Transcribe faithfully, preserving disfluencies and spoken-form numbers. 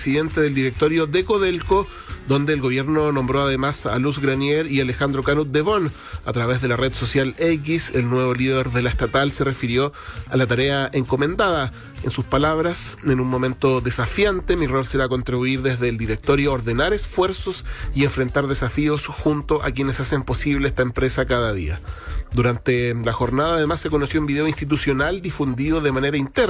presidente del directorio de Codelco, donde el gobierno nombró además a Luz Granier y Alejandro Canut de Bon. A través de la red social X, el nuevo líder de la estatal se refirió a la tarea encomendada. En sus palabras, en un momento desafiante, mi rol será contribuir desde el directorio, ordenar esfuerzos y enfrentar desafíos junto a quienes hacen posible esta empresa cada día. Durante la jornada, además, se conoció un video institucional difundido de manera interna